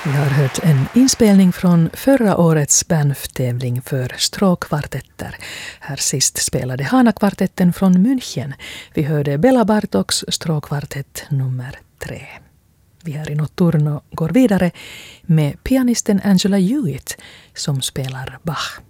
Vi har hört en inspelning från förra årets Banff-tävling för stråkkvartetter. Här sist spelade Hana-kvartetten från München. Vi hörde Bela Bartoks stråkkvartett nummer 3. Vi här i Notturno går vidare med pianisten Angela Hewitt som spelar Bach.